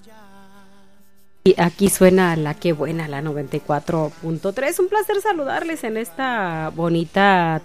Y aquí suena la que buena, la 94.3. Un placer saludarles en esta bonita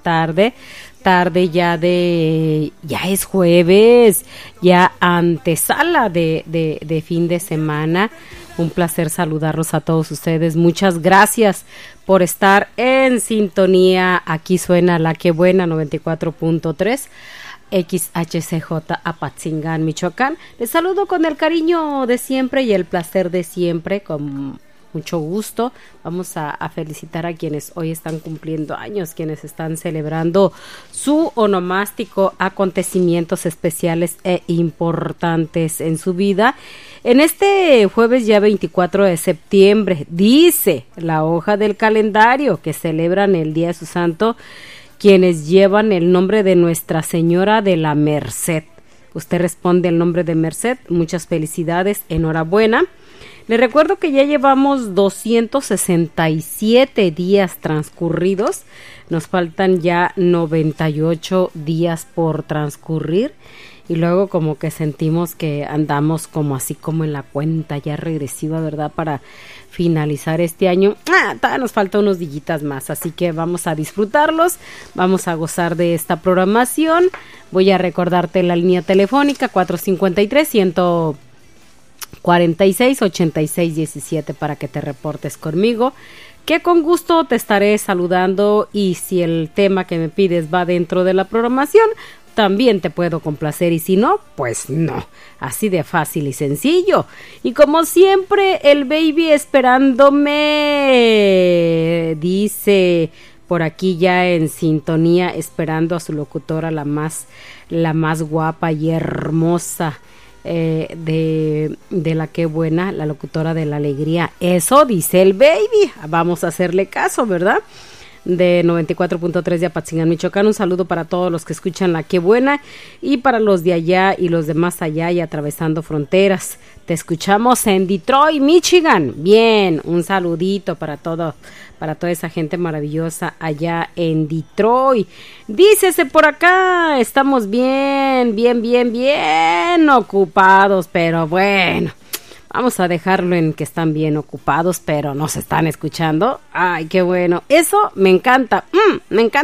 ya es jueves, ya antesala de fin de semana. Un placer saludarlos a todos ustedes. Muchas gracias por estar en sintonía. Aquí suena la que buena, 94.3. XHCJ Apatzingán, Michoacán. Les saludo con el cariño de siempre y el placer de siempre, con mucho gusto. Vamos a felicitar a quienes hoy están cumpliendo años, quienes están celebrando su onomástico, acontecimientos especiales e importantes en su vida. En este jueves ya 24 de septiembre, dice la hoja del calendario que celebran el Día de su Santo quienes llevan el nombre de Nuestra Señora de la Merced. Usted responde el nombre de Merced. Muchas felicidades, enhorabuena. Le recuerdo que ya llevamos 267 días transcurridos. Nos faltan ya 98 días por transcurrir. Y luego como que sentimos que andamos como así como en la cuenta ya regresiva, ¿verdad? Para finalizar este año. Todavía nos falta unos días más, así que vamos a disfrutarlos, vamos a gozar de esta programación. Voy a recordarte la línea telefónica 453-146-8617 para que te reportes conmigo, que con gusto te estaré saludando, y si el tema que me pides va dentro de la programación, también te puedo complacer, y si no, pues no. Así de fácil y sencillo. Y como siempre, el baby esperándome, dice por aquí ya en sintonía, esperando a su locutora, la más guapa y hermosa de la que buena, la locutora de la alegría. Eso dice el baby. Vamos a hacerle caso, ¿verdad? De 94.3 de Apatzingán, Michoacán. Un saludo para todos los que escuchan la que buena, y para los de allá y los de más allá y atravesando fronteras. Te escuchamos en Detroit, Michigan. Bien, un saludito para toda esa gente maravillosa allá en Detroit. Dícese por acá, estamos bien ocupados, pero bueno, vamos a dejarlo en que están bien ocupados, pero nos están escuchando. Ay, qué bueno. Eso me encanta. Me encanta.